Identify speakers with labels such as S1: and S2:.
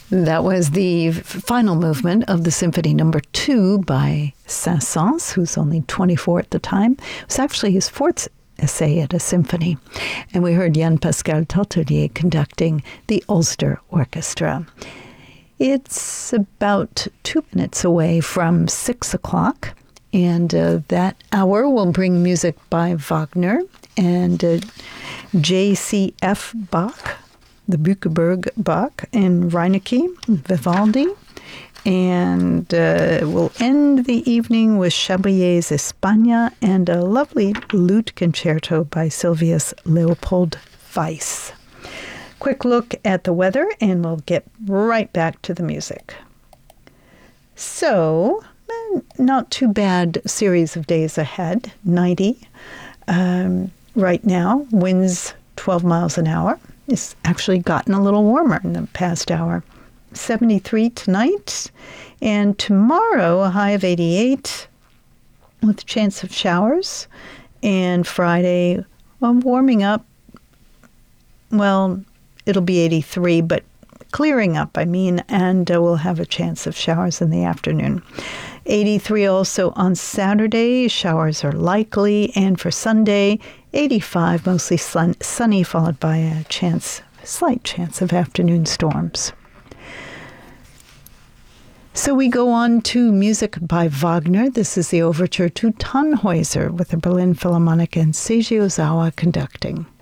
S1: That was the final movement of the Symphony Number 2 by Saint-Saëns, who's only 24 at the time. It was actually his fourth essay at a symphony. And we heard Yann-Pascal Tortelier conducting the Ulster Orchestra. It's about 2 minutes away from 6 o'clock, and that hour will bring music by Wagner and J.C.F. Bach, the Buckeberg Bach, and Reinecke, Vivaldi. And we'll end the evening with Chabrier's España and a lovely lute concerto by Sylvius Leopold Weiss. Quick look at the weather, and we'll get right back to the music. So, not too bad series of days ahead. 90 right now, winds 12 miles an hour. It's actually gotten a little warmer in the past hour. 73 tonight, and tomorrow a high of 88 with a chance of showers, and Friday warming up. Well, it'll be 83, but clearing up, and we'll have a chance of showers in the afternoon. 83 also on Saturday, showers are likely, and for Sunday, 85, mostly sunny, followed by a slight chance of afternoon storms. So we go on to music by Wagner. This is the overture to Tannhäuser with the Berlin Philharmonic and Seiji Ozawa conducting.